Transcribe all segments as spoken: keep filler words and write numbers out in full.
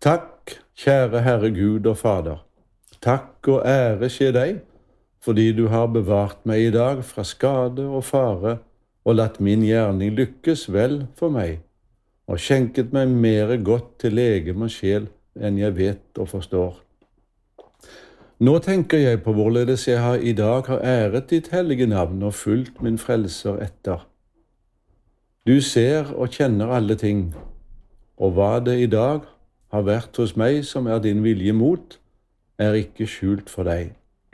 Takk, kjære Herre Gud og Fader. Takk og ære skje deg, fordi du har bevart meg i dag fra skade og fare, og latt min gjerning lykkes vel for meg, og skjenket meg mere godt til legeme og sjel enn jeg vet og forstår. Nå tenker jeg på hvorledes jeg har i dag har æret ditt hellige navn og fulgt min frelser etter. Du ser og kjenner alle ting, og hva det i dag har vært hos meg som er din vilje mot, er ikke skjult for deg.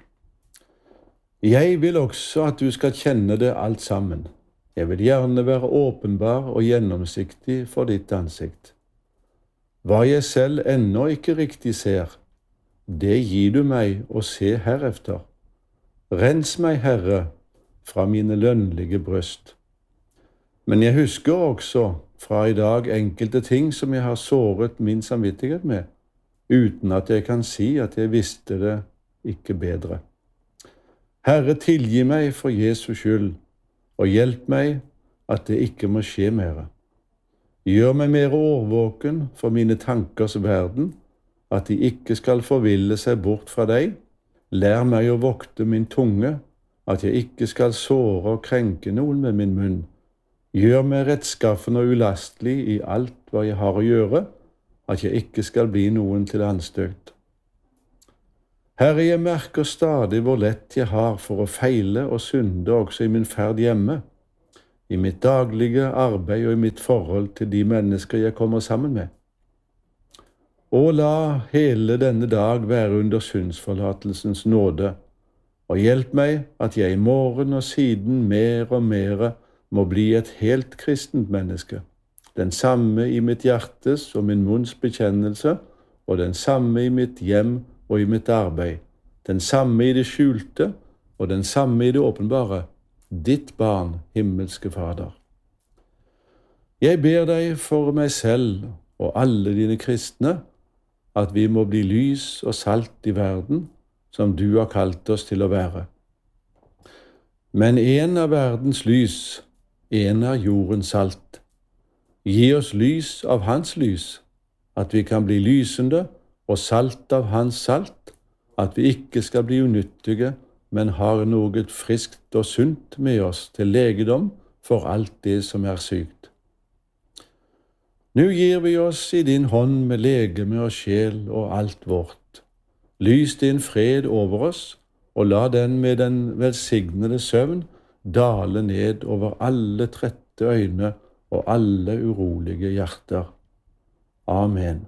Jeg vil også at du skal kjenne det alt sammen. Jeg vil gjerne være åpenbar og gjennomsiktig for ditt ansikt. Hva jeg selv ennå ikke riktig ser, det gir du meg å se herefter. Rens meg, Herre, fra mine lønnlige bryst. Men jeg husker også fra i dag enkelte ting som jeg har såret min samvittighet med, uten at jeg kan si at jeg visste det ikke bedre. Herre, tilgi meg for Jesu skyld, og hjelp meg at det ikke må skje mere. Gjør meg mer årvåken for mine tankers verden, at de ikke skal forville seg bort fra deg. Lær meg å vokte min tunge, at jeg ikke skal såre og krenke noen med min munn. Gjør meg rettskaffen og ulastelig i alt hva jeg har å gjøre, at jeg ikke skal bli noen til anstøt. Herre, jeg merker stadig hvor lett jeg har for å feile og synde også i min ferd hjemme, i mitt daglige arbeid og i mitt forhold til de mennesker jeg kommer sammen med. Og la hele denne dag være under syndsforlatelsens nåde, og hjelp meg at jeg i morgen og siden mer og mer må bli et helt kristent menneske, den samme i mitt hjertes og min munns bekjennelse, og den samme i mitt hjem og i mitt arbeid, den samme i det skjulte og den samme i det åpenbare, ditt barn, himmelske Fader. Jeg ber deg for meg selv og alle dine kristne, at vi må bli lys og salt i verden, som du har kalt oss til å være. Men en av verdens lys, en er jordens salt. Gi oss lys av hans lys, at vi kan bli lysende og salt av hans salt, at vi ikke skal bli unyttige, men har noe friskt og sunt med oss til legedom for alt det som er sykt. Nå gir vi oss i din hånd med legeme og sjel og alt vårt. Lys din fred over oss, og la den med den velsignede søvn dale ned over alle trette øyne og alle urolige hjerter. Amen.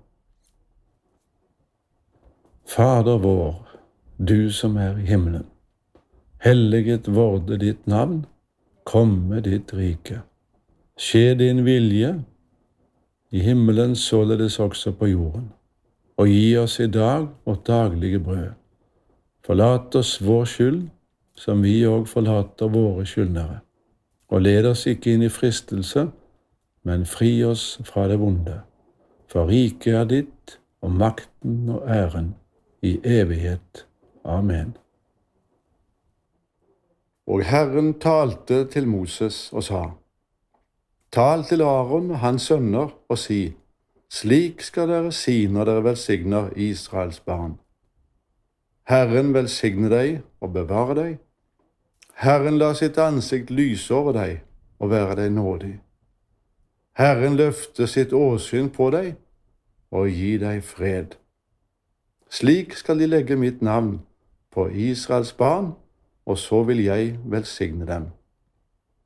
Fader vår, du som er i himmelen, helliget vorde ditt navn, komme ditt rike. Skje din vilje, i himmelen således også på jorden, og gi oss i dag vårt daglige brød. Forlat oss vår skyld, som vi også forlater våre skyldnere, og led oss ikke inn i fristelse, men fri oss fra det vonde. For riket er ditt, og makten og æren i evighet. Amen. Og Herren talte til Moses og sa, tal til Aaron og hans sønner og si, slik skal dere si når dere velsigner Israels barn. Herren velsigne deg og bevare deg. Herren la sitt ansikt lyse over deg og være deg nådig. Herren løfte sitt åsyn på deg og gi deg fred. Slik skal de legge mitt navn på Israels barn, og så vil jeg velsigne dem.